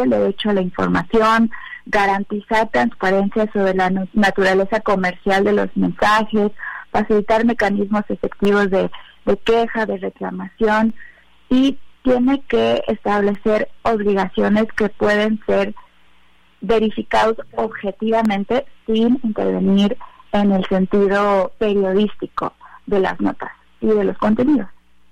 el derecho a la información, garantizar transparencia sobre la naturaleza comercial de los mensajes, facilitar mecanismos efectivos de queja, de reclamación, y tiene que establecer obligaciones que pueden ser verificados objetivamente sin intervenir en el sentido periodístico de las notas y de los contenidos.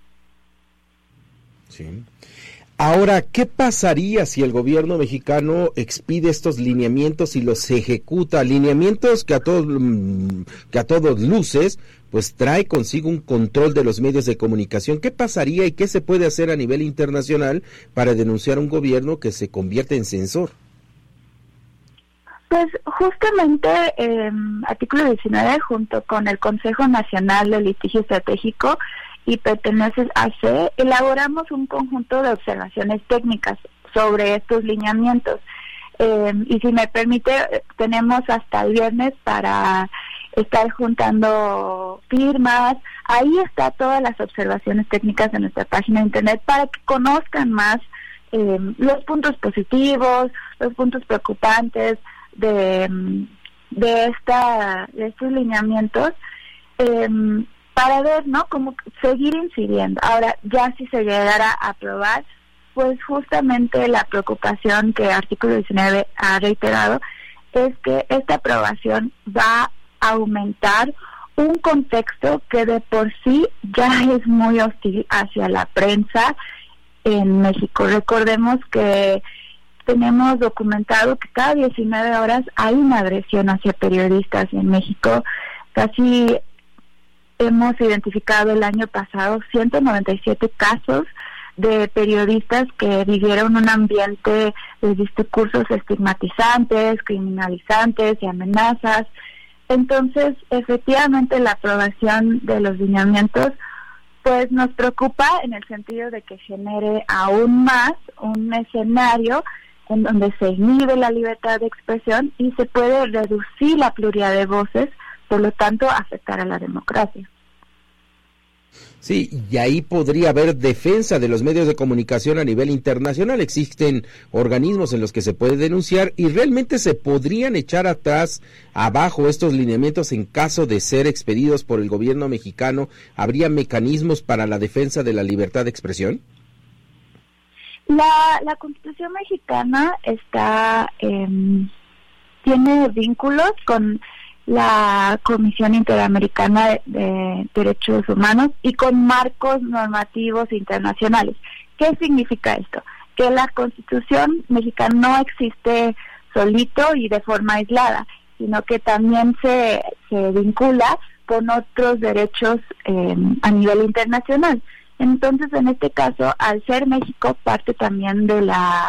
Sí. Ahora, ¿qué pasaría si el gobierno mexicano expide estos lineamientos y los ejecuta? Lineamientos que a todos luces, pues trae consigo un control de los medios de comunicación. ¿Qué pasaría y qué se puede hacer a nivel internacional para denunciar a un gobierno que se convierte en censor? Pues justamente artículo 19 junto con el Consejo Nacional de Litigio Estratégico y Perteneces AC, elaboramos un conjunto de observaciones técnicas sobre estos lineamientos. Y si me permite, tenemos hasta el viernes para estar juntando firmas. Ahí está todas las observaciones técnicas de nuestra página de internet para que conozcan más los puntos positivos, los puntos preocupantes de estos lineamientos, para ver, ¿no?, cómo seguir incidiendo. Ahora, ya si se llegara a aprobar, pues justamente la preocupación que Artículo 19 ha reiterado es que esta aprobación va a aumentar un contexto que de por sí ya es muy hostil hacia la prensa en México. Recordemos que tenemos documentado que cada 19 horas hay una agresión hacia periodistas en México. Casi hemos identificado el año pasado 197 casos de periodistas que vivieron un ambiente de discursos estigmatizantes, criminalizantes y amenazas. Entonces, efectivamente, la aprobación de los lineamientos pues nos preocupa en el sentido de que genere aún más un escenario en donde se inhibe la libertad de expresión y se puede reducir la pluralidad de voces, por lo tanto afectar a la democracia. Sí, y ahí podría haber defensa de los medios de comunicación a nivel internacional. Existen organismos en los que se puede denunciar y realmente se podrían echar abajo estos lineamientos en caso de ser expedidos por el gobierno mexicano. ¿Habría mecanismos para la defensa de la libertad de expresión? La Constitución mexicana tiene vínculos con la Comisión Interamericana de Derechos Humanos y con marcos normativos internacionales. ¿Qué significa esto? Que la Constitución mexicana no existe solito y de forma aislada, sino que también se vincula con otros derechos a nivel internacional. Entonces, en este caso, al ser México parte también de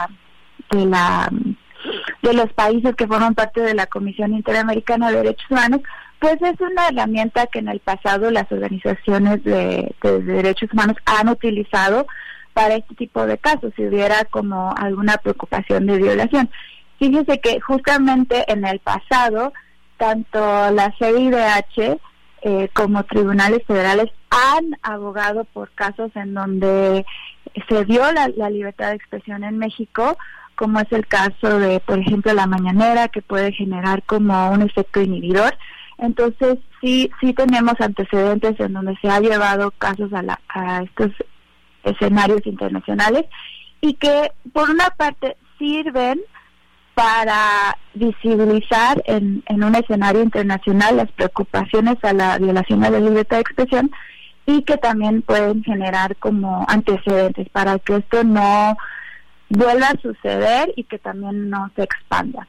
los países que forman parte de la Comisión Interamericana de Derechos Humanos, pues es una herramienta que en el pasado las organizaciones de derechos humanos han utilizado para este tipo de casos, si hubiera como alguna preocupación de violación. Fíjese que justamente en el pasado, tanto la CIDH como tribunales federales han abogado por casos en donde se dio la libertad de expresión en México, como es el caso de, por ejemplo, la mañanera, que puede generar como un efecto inhibidor. Entonces, sí tenemos antecedentes en donde se ha llevado casos a estos escenarios internacionales y que, por una parte, sirven para visibilizar en un escenario internacional las preocupaciones a la violación a la libertad de expresión y que también pueden generar como antecedentes para que esto no vuelva a suceder y que también no se expanda.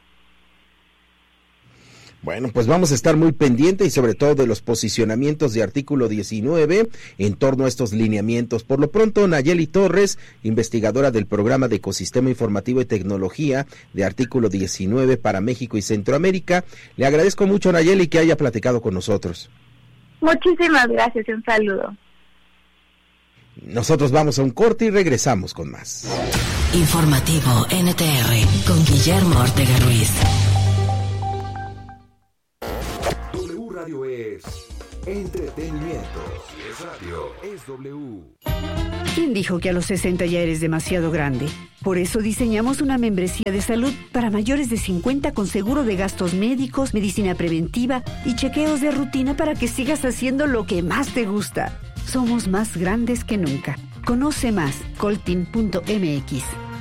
Bueno, pues vamos a estar muy pendientes y sobre todo de los posicionamientos de Artículo 19 en torno a estos lineamientos. Por lo pronto, Nayeli Torres, investigadora del Programa de Ecosistema Informativo y Tecnología de Artículo 19 para México y Centroamérica, le agradezco mucho, Nayeli, que haya platicado con nosotros. Muchísimas gracias y un saludo. Nosotros vamos a un corte y regresamos con más. Informativo NTR con Guillermo Ortega Ruiz. W Radio es Entretenimiento. Si es radio, es W. ¿Quién dijo que a los 60 ya eres demasiado grande? Por eso diseñamos una membresía de salud para mayores de 50 con seguro de gastos médicos, medicina preventiva y chequeos de rutina para que sigas haciendo lo que más te gusta. Somos más grandes que nunca. Conoce más, coltin.mx.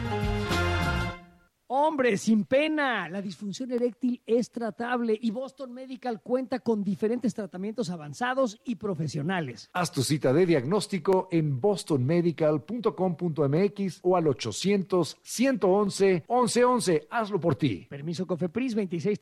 Hombre, sin pena, la disfunción eréctil es tratable y Boston Medical cuenta con diferentes tratamientos avanzados y profesionales. Haz tu cita de diagnóstico en bostonmedical.com.mx o al 800-111-1111. Hazlo por ti. Permiso COFEPRIS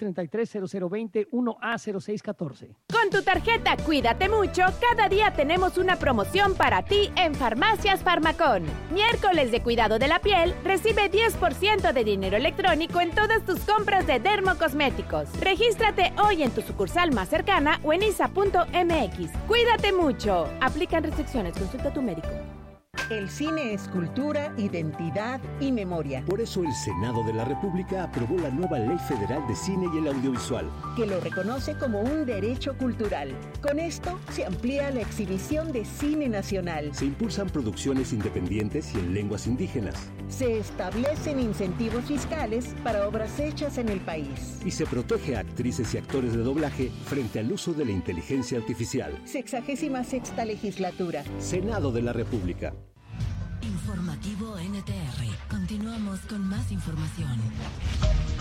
2633-0020-1A0614. Con tu tarjeta Cuídate Mucho, cada día tenemos una promoción para ti en Farmacias Farmacón. Miércoles de cuidado de la piel, recibe 10% de dinero electrónico en todas tus compras de dermocosméticos. Regístrate hoy en tu sucursal más cercana o en isa.mx. Cuídate mucho. Aplican restricciones. Consulta a tu médico. El cine es cultura, identidad y memoria. Por eso el Senado de la República aprobó la nueva Ley Federal de Cine y el Audiovisual, que lo reconoce como un derecho cultural. Con esto se amplía la exhibición de cine nacional. Se impulsan producciones independientes y en lenguas indígenas. Se establecen incentivos fiscales para obras hechas en el país. Y se protege a actrices y actores de doblaje frente al uso de la inteligencia artificial. 66ª legislatura. Senado de la República. Informativo NTR. Continuamos con más información.